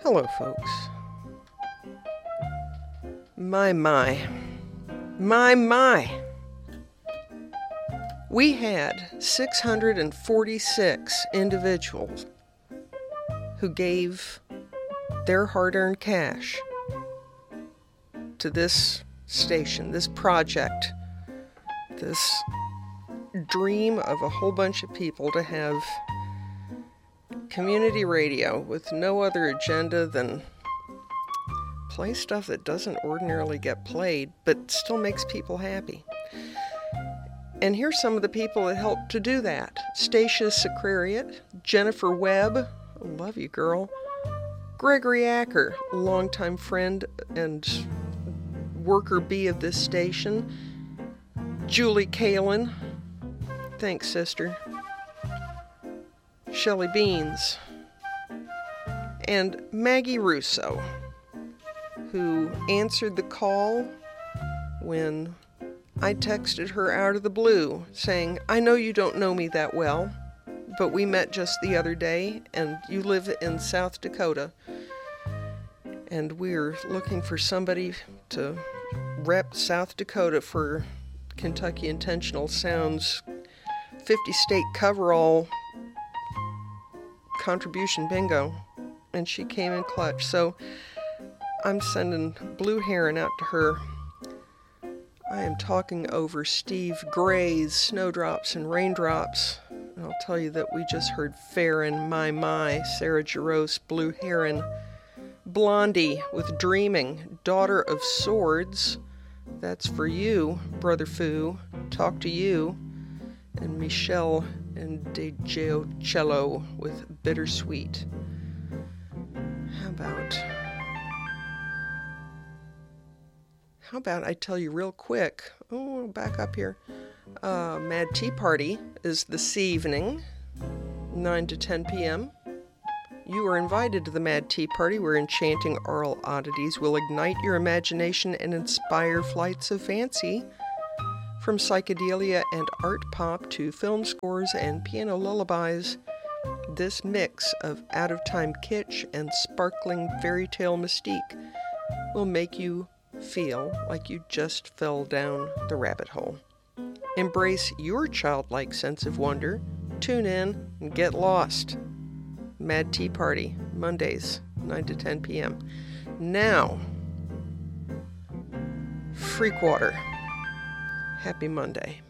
Hello, folks. My. We had 646 individuals who gave their hard-earned cash to this station, this project, this dream of a whole bunch of people to have community radio with no other agenda than play stuff that doesn't ordinarily get played but still makes people happy. And here's some of the people that helped to do that. Stacia Sicariot, Jennifer Webb, I love you, girl. Gregory Acker, a longtime friend and worker bee of this station. Julie Kalin, thanks, sister. Shelley Beans. And Maggie Russo, who answered the call when I texted her out of the blue saying, I know you don't know me that well, but we met just the other day and you live in South Dakota. And we're looking for somebody to rep South Dakota for Kentucky Intentional Sound's 50-state coverall contribution bingo. And she came in clutch. So I'm sending Blue Heron out to her. I am talking over Steve Gray's Snowdrops and Raindrops. And I'll tell you that we just heard Farron, My, Sarah Jarosz, Blue Heron, Blondie with Dreaming, Daughter of Swords, that's for you, Brother Foo, Talk to You, and Michelle and DeGiocello with Bittersweet. How about I tell you real quick, back up here, Mad Tea Party is this evening, 9 to 10 p.m., You are invited to the Mad Tea Party, where enchanting oral oddities will ignite your imagination and inspire flights of fancy. From psychedelia and art pop to film scores and piano lullabies, this mix of out-of-time kitsch and sparkling fairy tale mystique will make you feel like you just fell down the rabbit hole. Embrace your childlike sense of wonder. Tune in and get lost. Mad Tea Party, Mondays, 9 to 10 p.m. Now, Freakwater. Happy Monday.